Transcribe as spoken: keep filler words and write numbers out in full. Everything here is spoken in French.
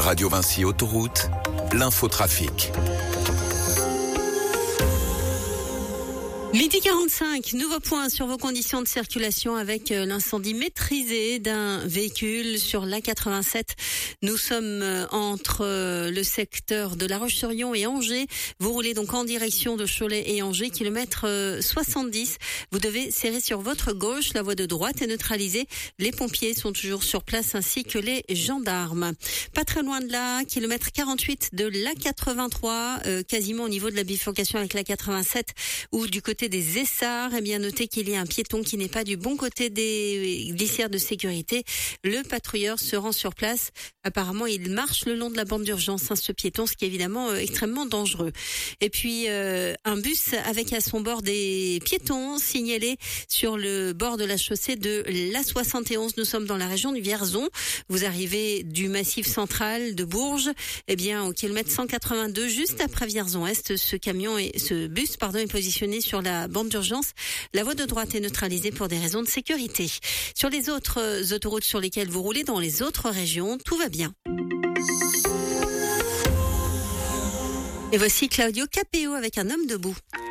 Radio Vinci Autoroute, l'infotrafic. Midi quarante-cinq, nouveau point sur vos conditions de circulation avec l'incendie maîtrisé d'un véhicule sur l'A quatre-vingt-sept. Nous sommes entre le secteur de La Roche-sur-Yon et Angers. Vous roulez donc en direction de Cholet et Angers, kilomètre soixante-dix. Vous devez serrer sur votre gauche. La voie de droite est neutralisée. Les pompiers sont toujours sur place ainsi que les gendarmes. Pas très loin de là, kilomètre quarante-huit de l'A quatre-vingt-trois, euh, quasiment au niveau de la bifurcation avec l'A quatre-vingt-sept ou du côté des Essarts. Eh bien, notez qu'il y a un piéton qui n'est pas du bon côté des glissières de sécurité. Le patrouilleur se rend sur place. Apparemment, il marche le long de la bande d'urgence, hein, ce piéton, ce qui est évidemment euh, extrêmement dangereux. Et puis, euh, un bus avec à son bord des piétons signalés sur le bord de la chaussée de l'A soixante et onze. Nous sommes dans la région du Vierzon. Vous arrivez du massif central de Bourges, eh bien, au kilomètre cent quatre-vingt-deux, juste après Vierzon-Est. Ce camion et ce bus, pardon, est positionné sur la bande d'urgence. La voie de droite est neutralisée pour des raisons de sécurité. Sur les autres autoroutes sur lesquelles vous roulez dans les autres régions, tout va bien. Et voici Claudio Capéo avec Un homme debout.